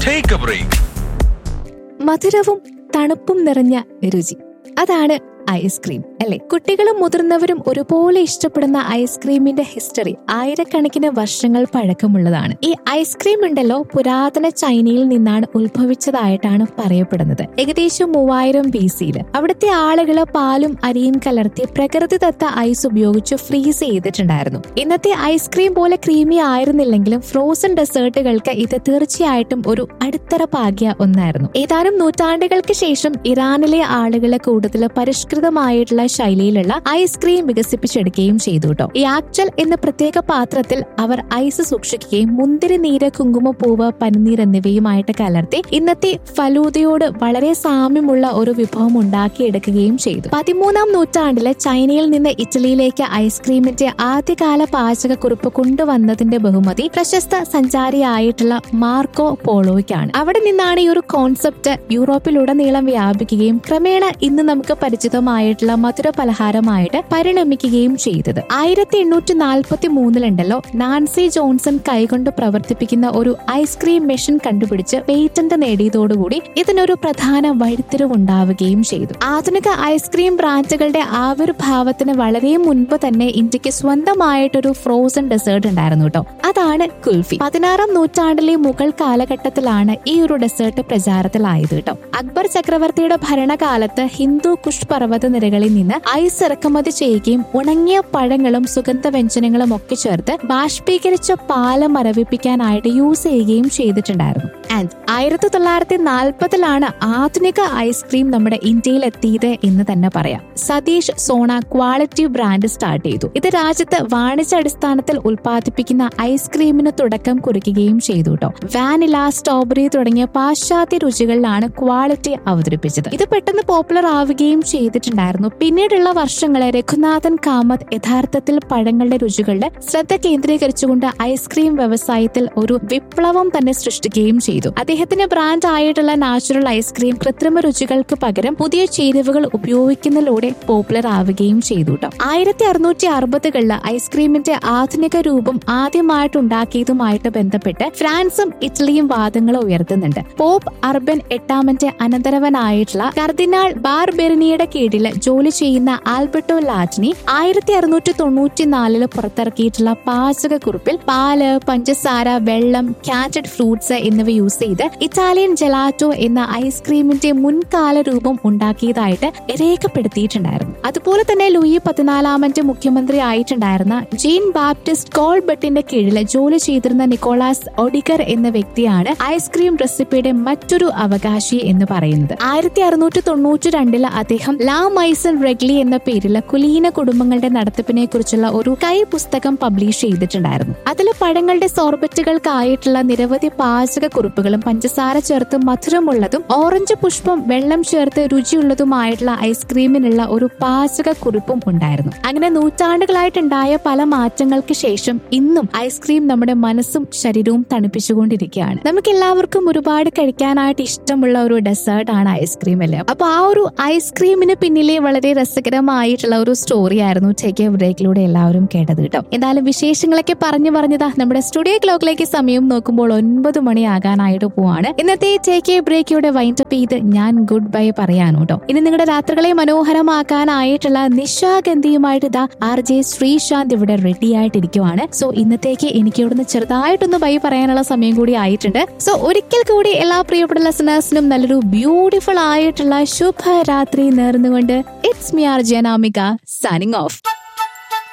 Take a break. മധുരവും തണുപ്പും നിറഞ്ഞ രുചി, അതാണ് ഐസ്ക്രീം അല്ലെ? കുട്ടികളും മുതിർന്നവരും ഒരുപോലെ ഇഷ്ടപ്പെടുന്ന ഐസ്ക്രീമിന്റെ ഹിസ്റ്ററി ആയിരക്കണക്കിന് വർഷങ്ങൾ പഴക്കമുള്ളതാണ്. ഈ ഐസ്ക്രീം ഉണ്ടല്ലോ, പുരാതന ചൈനയിൽ നിന്നാണ് ഉത്ഭവിച്ചതായിട്ടാണ് പറയപ്പെടുന്നത്. ഏകദേശം 3000 BC-യിൽ അവിടുത്തെ ആളുകള് പാലും അരിയും കലർത്തി പ്രകൃതിദത്ത ഐസ് ഉപയോഗിച്ച് ഫ്രീസ് ചെയ്തിട്ടുണ്ടായിരുന്നു. ഇന്നത്തെ ഐസ്ക്രീം പോലെ ക്രീമി ആയിരുന്നില്ലെങ്കിലും ഫ്രോസൺ ഡെസേർട്ടുകൾക്ക് ഇത് തീർച്ചയായിട്ടും ഒരു അടിത്തറ പാകിയ ഒന്നായിരുന്നു. ഏതാനും നൂറ്റാണ്ടുകൾക്ക് ശേഷം ഇറാനിലെ ആളുകളെ കൂടുതൽ പരിഷ്കൃതമായിട്ടുള്ള ശൈലിയിലുള്ള ഐസ്ക്രീം വികസിപ്പിച്ചെടുക്കുകയും ചെയ്തു കേട്ടോ. ഈ ആക്ചൽ എന്ന പ്രത്യേക പാത്രത്തിൽ അവർ ഐസ് സൂക്ഷിക്കുകയും മുന്തിരി നീര്, കുങ്കുമപ്പൂവ്, പനിനീർ എന്നിവയുമായിട്ട് കലർത്തി ഇന്നത്തെ ഫലൂദയോട് വളരെ സാമ്യമുള്ള ഒരു വിഭവം ഉണ്ടാക്കിയെടുക്കുകയും ചെയ്തു. 13-ാം നൂറ്റാണ്ടില് ചൈനയിൽ നിന്ന് ഇറ്റലിയിലേക്ക് ഐസ്ക്രീമിന്റെ ആദ്യകാല പാചകക്കുറിപ്പ് കൊണ്ടുവന്നതിന്റെ ബഹുമതി പ്രശസ്ത സഞ്ചാരിയായിട്ടുള്ള മാർക്കോ പോളോയ്ക്കാണ്. അവിടെ നിന്നാണ് ഈ ഒരു കോൺസെപ്റ്റ് യൂറോപ്പിലുടനീളം വ്യാപിക്കുകയും ക്രമേണ ഇന്ന് നമുക്ക് പരിചിതമായിട്ടുള്ള മധുര പലഹാരമായിട്ട് പരിണമിക്കുകയും ചെയ്തത്. 1843-ലുണ്ടല്ലോ നാൻസി ജോൺസൺ കൈകൊണ്ട് പ്രവർത്തിപ്പിക്കുന്ന ഒരു ഐസ്ക്രീം മെഷീൻ കണ്ടുപിടിച്ച് പേറ്റന്റ് നേടിയതോടുകൂടി ഇതിനൊരു പ്രധാന വഴിത്തിരിവുണ്ടാവുകയും ചെയ്തു. ആധുനിക ഐസ്ക്രീം ബ്രാൻഡുകളുടെ ആവിർഭാവത്തിന് വളരെ മുൻപ് തന്നെ ഇന്ത്യക്ക് സ്വന്തമായിട്ടൊരു ഫ്രോസൺ ഡെസേർട്ട് ഉണ്ടായിരുന്നു കേട്ടോ. അതാണ് കുൽഫി. 16-ാം നൂറ്റാണ്ടിലെ മുഗൾ കാലഘട്ടത്തിലാണ് ഈ ഒരു ഡെസേർട്ട് പ്രചാരത്തിലായത് കേട്ടോ. അക്ബർ ചക്രവർത്തിയുടെ ഭരണകാലത്ത് ഹിന്ദു കുഷ് പർവ്വത നിരകളിൽ നിന്ന് ഐസ് ഇറക്കുമതി ചെയ്യുകയും ഉണങ്ങിയ പഴങ്ങളും സുഗന്ധവ്യഞ്ജനങ്ങളും ഒക്കെ ചേർത്ത് ബാഷ്പീകരിച്ച പാല് മരവിപ്പിക്കാനായിട്ട് യൂസ് ചെയ്യുകയും ചെയ്തിട്ടുണ്ടായിരുന്നു. ആൻഡ് 1940-ലാണ് ആധുനിക ഐസ്ക്രീം നമ്മുടെ ഇന്ത്യയിൽ എത്തിയത് എന്ന് തന്നെ പറയാം. സതീഷ് സോണ ക്വാളിറ്റി ബ്രാൻഡ് സ്റ്റാർട്ട് ചെയ്തു. ഇത് രാജ്യത്ത് വാണിജ്യാടിസ്ഥാനത്തിൽ ഉൽപ്പാദിപ്പിക്കുന്ന ഐസ്ക്രീമിന് തുടക്കം കുറിക്കുകയും ചെയ്തു കേട്ടോ. വാനില, സ്ട്രോബെറി തുടങ്ങിയ പാശ്ചാത്യ രുചികളിലാണ് ക്വാളിറ്റി അവതരിപ്പിച്ചത്. ഇത് പെട്ടെന്ന് പോപ്പുലർ ആവുകയും ചെയ്തിട്ടുണ്ടായിരുന്നു. പിന്നീടുള്ള വർഷങ്ങളെ രഘുനാഥൻ കാമത്ത് യഥാർത്ഥത്തിൽ പഴങ്ങളുടെ രുചികളുടെ ശ്രദ്ധ കേന്ദ്രീകരിച്ചുകൊണ്ട് ഐസ്ക്രീം വ്യവസായത്തിൽ ഒരു വിപ്ലവം തന്നെ സൃഷ്ടിക്കുകയും ചെയ്തു. അദ്ദേഹത്തിന്റെ ബ്രാൻഡ് ആയിട്ടുള്ള നാച്ചുറൽ ഐസ്ക്രീം കൃത്രിമ രുചികൾക്ക് പകരം പുതിയ ചേരുവകൾ ഉപയോഗിക്കുന്നതിലൂടെ പോപ്പുലർ ആവുകയും ചെയ്തു കേട്ടോ. 1660-കളിൽ ഐസ്ക്രീമിന്റെ ആധുനിക രൂപം ആദ്യമായിട്ടുണ്ടാക്കിയതുമായിട്ട് ബന്ധപ്പെട്ട് ഫ്രാൻസും ഇറ്റലിയും വാദങ്ങൾ ഉയർത്തുന്നുണ്ട്. പോപ്പ് അർബൻ 8-ാമന്റെ അനന്തരവനായിട്ടുള്ള കർദിനാൾ ബാർബെറിനിയുടെ കീഴിൽ ജോലി ചെയ്യുന്ന ആൽബർട്ടോ ലാറ്റിനി 1694-ൽ പുറത്തിറക്കിയിട്ടുള്ള പാചകക്കുറിപ്പിൽ പാല്, പഞ്ചസാര, വെള്ളം, കാറ്റഡ് ഫ്രൂട്ട്സ് എന്നിവ യൂസ് ചെയ്ത് ഇറ്റാലിയൻ ജെലാറ്റോ എന്ന ഐസ്ക്രീമിന്റെ മുൻകാല രൂപം ഉണ്ടാക്കിയതായിട്ട് രേഖപ്പെടുത്തിയിട്ടുണ്ടായിരുന്നു. അതുപോലെ തന്നെ ലൂയി 14-ാമന്റെ മുഖ്യമന്ത്രി ആയിട്ടുണ്ടായിരുന്ന ജീൻ ബാപ്റ്റിസ്റ്റ് കോൾബട്ടിന്റെ കീഴിൽ ജോലി ചെയ്തിരുന്ന നിക്കോളാസ് ഒഡിഗർ എന്ന വ്യക്തിയാണ് ഐസ്ക്രീം റെസിപ്പിയുടെ മറ്റൊരു അവകാശി എന്ന് പറയുന്നത്. 1692-ൽ അദ്ദേഹം ലാ മൈസൺ റെഗ്ലി എന്ന പേരിൽ കുലീന കുടുംബങ്ങളുടെ നടത്തിപ്പിനെ കുറിച്ചുള്ള ഒരു കൈ പുസ്തകം പബ്ലിഷ് ചെയ്തിട്ടുണ്ടായിരുന്നു. അതിൽ പഴങ്ങളുടെ സോർബറ്റുകൾക്കായിട്ടുള്ള നിരവധി പാചക കുറിപ്പുകളും പഞ്ചസാര ചേർത്ത് മധുരമുള്ളതും ഓറഞ്ച് പുഷ്പം വെള്ളം ചേർത്ത് രുചിയുള്ളതുമായിട്ടുള്ള ഐസ്ക്രീമിനുള്ള ഒരു പാചക കുറിപ്പും ഉണ്ടായിരുന്നു. അങ്ങനെ നൂറ്റാണ്ടുകളായിട്ടുണ്ടായ പല മാറ്റങ്ങൾക്ക് ശേഷം ഇന്നും ഐസ്ക്രീം നമ്മുടെ മനസ്സും ശരീരവും തണുപ്പിച്ചുകൊണ്ടിരിക്കുകയാണ്. നമുക്ക് എല്ലാവർക്കും ഒരുപാട് കഴിക്കാനായിട്ട് ഇഷ്ടമുള്ള ഒരു ഡെസേർട്ട് ആണ് ഐസ്ക്രീം അല്ലേ? അപ്പൊ ആ ഒരു ഐസ്ക്രീമിന് പിന്നിലെ വളരെ രസകരമായിട്ടുള്ള ഒരു സ്റ്റോറി ആയിരുന്നു ടേക്ക് എ ബ്രേക്കിലൂടെ എല്ലാവരും കേട്ടത് കേട്ടോ. എന്തായാലും വിശേഷങ്ങളൊക്കെ പറഞ്ഞതാ നമ്മുടെ സ്റ്റുഡിയോ ക്ലോക്കിലേക്ക് സമയം നോക്കുമ്പോൾ 9 മണിയാകാനായിട്ട് പോവാണ്. ഇന്നത്തെ ടേക്ക് എ ബ്രേക്കിലൂടെ വൈൻഡപ്പ് ചെയ്ത് ഞാൻ ഗുഡ് ബൈ പറയാനോ കേട്ടോ. ഇനി നിങ്ങളുടെ രാത്രികളെ മനോഹരമാക്കാനായിട്ടുള്ള നിശാഗന്ധിയുമായിട്ട് ഇതാ RJ ശ്രീശാന്ത് ഇവിടെ റെഡി ആയിട്ടിരിക്കുവാണ്. സോ ഇന്നത്തേക്ക് എനിക്ക് ഇവിടുന്ന് ചെറുതായിട്ടൊന്ന് ബൈ പറയാനുള്ള സമയം കൂടി ആയിട്ടുണ്ട്. സോ ഒരിക്കൽ കൂടി എല്ലാ പ്രിയപ്പെട്ട ലിസണേഴ്സിനും നല്ലൊരു ബ്യൂട്ടിഫുൾ ആയിട്ടുള്ള ശുഭരാത്രി നേർന്നുകൊണ്ട് it's me RJ Anamika signing off.